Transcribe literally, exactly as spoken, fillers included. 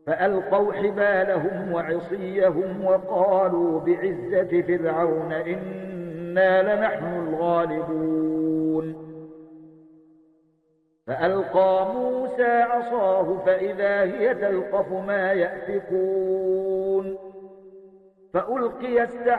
فألقوا حبالهم وعصيهم وقالوا بعزة فرعون إنا لنحن الغالبون. فألقى موسى عصاه فإذا هي تلقف ما يأفكون. فألقي السحرة